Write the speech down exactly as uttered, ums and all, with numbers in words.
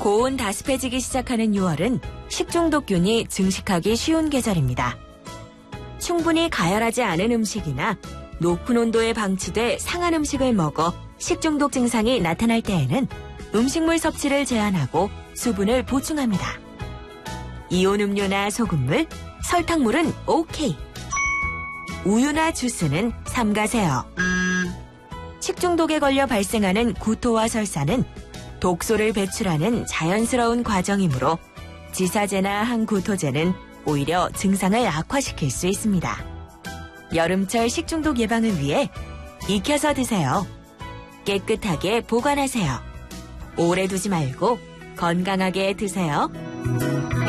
고온 다습해지기 시작하는 유월은 식중독균이 증식하기 쉬운 계절입니다. 충분히 가열하지 않은 음식이나 높은 온도에 방치돼 상한 음식을 먹어 식중독 증상이 나타날 때에는 음식물 섭취를 제한하고 수분을 보충합니다. 이온 음료나 소금물, 설탕물은 오케이. 우유나 주스는 삼가세요. 식중독에 걸려 발생하는 구토와 설사는 독소를 배출하는 자연스러운 과정이므로 지사제나 항구토제는 오히려 증상을 악화시킬 수 있습니다. 여름철 식중독 예방을 위해 익혀서 드세요. 깨끗하게 보관하세요. 오래 두지 말고 건강하게 드세요.